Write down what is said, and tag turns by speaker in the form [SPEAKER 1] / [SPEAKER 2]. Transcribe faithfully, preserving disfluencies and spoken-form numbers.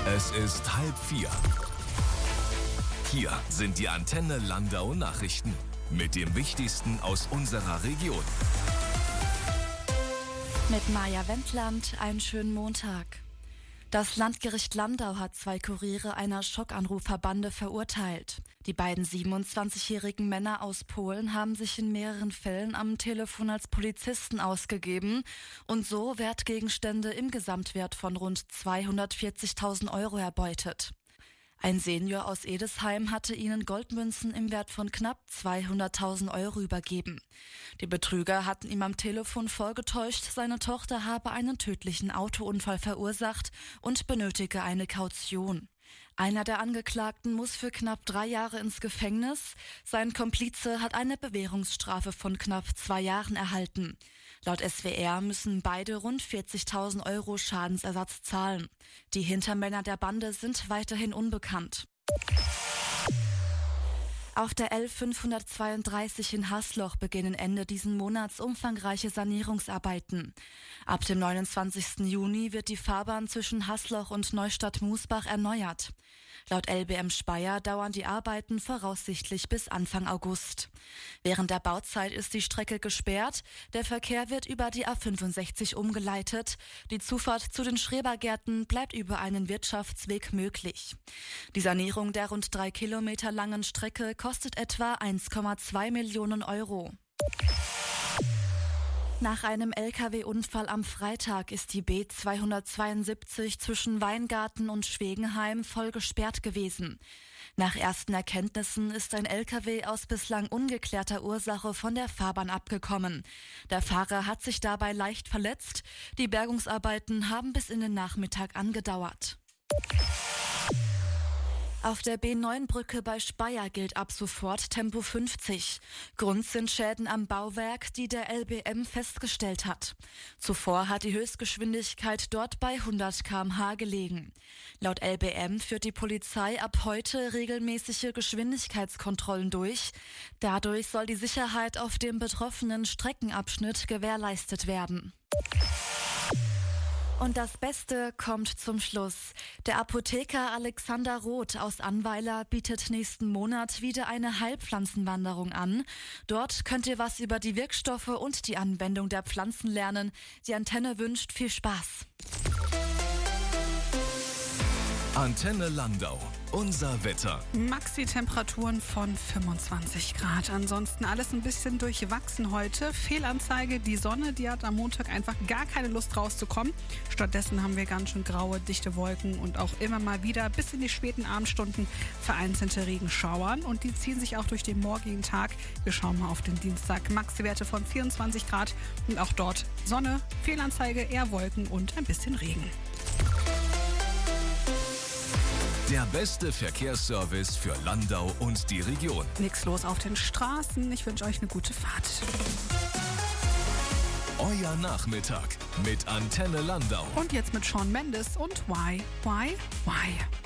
[SPEAKER 1] Es ist halb vier. Hier sind die Antenne Landau Nachrichten mit dem Wichtigsten aus unserer Region.
[SPEAKER 2] Mit Maja Wendland, einen schönen Montag. Das Landgericht Landau hat zwei Kuriere einer Schockanruferbande verurteilt. Die beiden siebenundzwanzigjährigen Männer aus Polen haben sich in mehreren Fällen am Telefon als Polizisten ausgegeben und so Wertgegenstände im Gesamtwert von rund zweihundertvierzigtausend Euro erbeutet. Ein Senior aus Edesheim hatte ihnen Goldmünzen im Wert von knapp zweihunderttausend Euro übergeben. Die Betrüger hatten ihm am Telefon vorgetäuscht, seine Tochter habe einen tödlichen Autounfall verursacht und benötige eine Kaution. Einer der Angeklagten muss für knapp drei Jahre ins Gefängnis. Sein Komplize hat eine Bewährungsstrafe von knapp zwei Jahren erhalten. Laut S W R müssen beide rund vierzigtausend Euro Schadensersatz zahlen. Die Hintermänner der Bande sind weiterhin unbekannt. Auf der L fünfhundertzweiunddreißig in Hasloch beginnen Ende diesen Monats umfangreiche Sanierungsarbeiten. Ab dem neunundzwanzigsten Juni wird die Fahrbahn zwischen Hasloch und Neustadt-Musbach erneuert. Laut L B M Speyer dauern die Arbeiten voraussichtlich bis Anfang August. Während der Bauzeit ist die Strecke gesperrt, der Verkehr wird über die A fünfundsechzig umgeleitet, die Zufahrt zu den Schrebergärten bleibt über einen Wirtschaftsweg möglich. Die Sanierung der rund drei Kilometer langen Strecke kostet etwa eins Komma zwei Millionen Euro. Nach einem L K W-Unfall am Freitag ist die B zweihundertzweiundsiebzig zwischen Weingarten und Schwegenheim voll gesperrt gewesen. Nach ersten Erkenntnissen ist ein L K W aus bislang ungeklärter Ursache von der Fahrbahn abgekommen. Der Fahrer hat sich dabei leicht verletzt. Die Bergungsarbeiten haben bis in den Nachmittag angedauert. Auf der B neun Brücke bei Speyer gilt ab sofort Tempo fünfzig. Grund sind Schäden am Bauwerk, die der L B M festgestellt hat. Zuvor hat die Höchstgeschwindigkeit dort bei hundert Kilometer pro Stunde gelegen. Laut L B M führt die Polizei ab heute regelmäßige Geschwindigkeitskontrollen durch. Dadurch soll die Sicherheit auf dem betroffenen Streckenabschnitt gewährleistet werden. Und das Beste kommt zum Schluss. Der Apotheker Alexander Roth aus Annweiler bietet nächsten Monat wieder eine Heilpflanzenwanderung an. Dort könnt ihr was über die Wirkstoffe und die Anwendung der Pflanzen lernen. Die Antenne wünscht viel Spaß.
[SPEAKER 1] Antenne Landau. Unser Wetter.
[SPEAKER 3] Maxi-Temperaturen von fünfundzwanzig Grad. Ansonsten alles ein bisschen durchwachsen heute. Fehlanzeige, die Sonne, die hat am Montag einfach gar keine Lust rauszukommen. Stattdessen haben wir ganz schön graue, dichte Wolken und auch immer mal wieder bis in die späten Abendstunden vereinzelte Regenschauern. Und die ziehen sich auch durch den morgigen Tag. Wir schauen mal auf den Dienstag. Maxi-Werte von vierundzwanzig Grad und auch dort Sonne, Fehlanzeige, eher Wolken und ein bisschen Regen.
[SPEAKER 1] Der beste Verkehrsservice für Landau und die Region.
[SPEAKER 3] Nichts los auf den Straßen. Ich wünsche euch eine gute Fahrt.
[SPEAKER 1] Euer Nachmittag mit Antenne Landau.
[SPEAKER 3] Und jetzt mit Shawn Mendes und Why, Why, Why.